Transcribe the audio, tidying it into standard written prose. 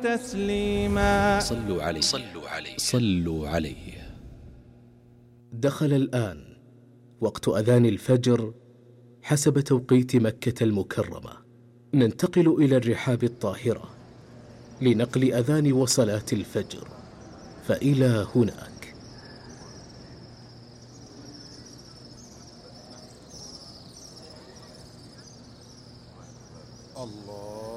تسليما. صلوا عليه صلوا عليه صلوا عليه. دخل الآن وقت أذان الفجر حسب توقيت مكة المكرمة. ننتقل إلى الرحاب الطاهرة لنقل أذان وصلاة الفجر، فإلى هناك. الله